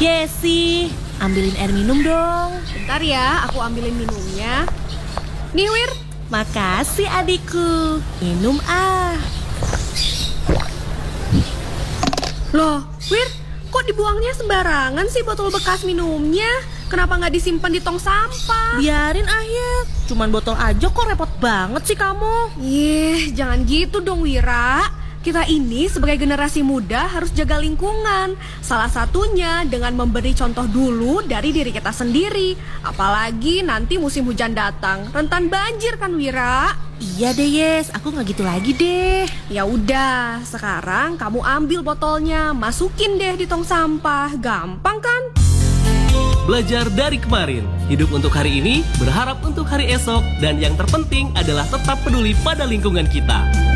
Yesi, ambilin air minum dong. Bentar ya, aku ambilin minumnya. Nih Wir. Makasih adikku. Minum ah. Loh, Wir, kok dibuangnya sembarangan sih botol bekas minumnya? Kenapa nggak disimpan di tong sampah? Biarin aja, cuman botol aja kok repot banget sih kamu. Jangan gitu dong Wira. Kita ini sebagai generasi muda harus jaga lingkungan. Salah satunya dengan memberi contoh dulu dari diri kita sendiri. Apalagi nanti musim hujan datang, rentan banjir kan Wira? Iya deh Yes, aku nggak gitu lagi deh. Ya udah, sekarang kamu ambil botolnya, masukin deh di tong sampah. Gampang kan? Belajar dari kemarin, hidup untuk hari ini, berharap untuk hari esok, dan yang terpenting adalah tetap peduli pada lingkungan kita.